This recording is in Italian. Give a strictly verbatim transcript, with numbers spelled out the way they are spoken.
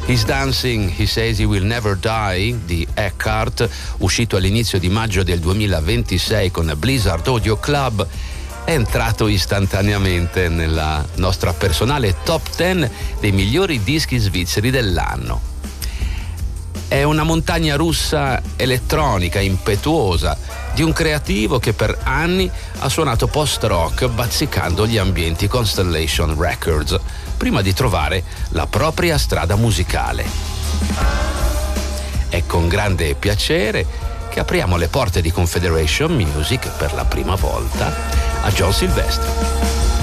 He's Dancing, He Says He Will Never Die di Eckhart, uscito all'inizio di maggio del duemilaventisei con Blizzard Audio Club, è entrato istantaneamente nella nostra personale top dieci dei migliori dischi svizzeri dell'anno. È una montagna russa elettronica, impetuosa, di un creativo che per anni ha suonato post-rock bazzicando gli ambienti Constellation Records, prima di trovare la propria strada musicale. È con grande piacere che apriamo le porte di Confederation Music per la prima volta a John Silvestri.